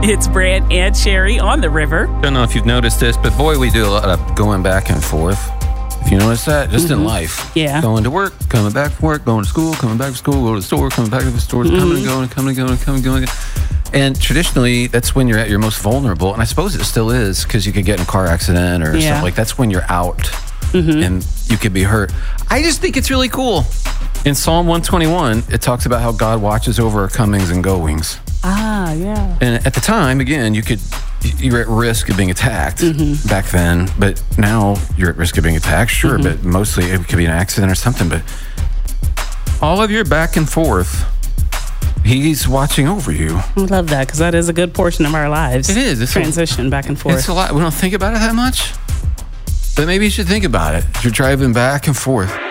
It's Brant and Sherry on the river. Don't know if you've noticed this, but boy, we do a lot of going back and forth. If you notice that, just in life. Yeah. Going to work, coming back from work, going to school, coming back from school, going to the store, coming back to the store, coming and going, coming and going, coming and going. And traditionally, that's when you're at your most vulnerable. And I suppose it still is, because you could get in a car accident or something like that's when you're out and you could be hurt. I just think it's really cool. In Psalm 121, it talks about how God watches over our comings and goings. Ah, yeah. And at the time, again, you're at risk of being attacked back then, but now you're at risk of being attacked, sure, but mostly it could be an accident or something. But all of your back and forth, he's watching over you. I love that, because that is a good portion of our lives. It is. It's transition back and forth. It's a lot. We don't think about it that much, but maybe you should think about it. You're driving back and forth.